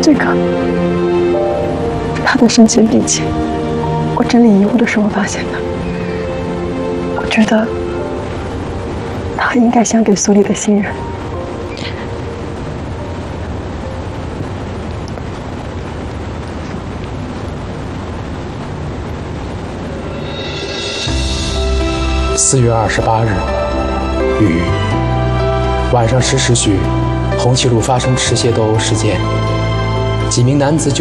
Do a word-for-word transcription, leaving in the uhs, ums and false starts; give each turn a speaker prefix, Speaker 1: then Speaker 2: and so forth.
Speaker 1: 这个他的生前笔记，我整理遗物的时候发现的。我觉得他应该想给苏丽的信任。
Speaker 2: 四月二十八日，雨。晚上十时许，红旗路发生持械斗殴事件，几名男子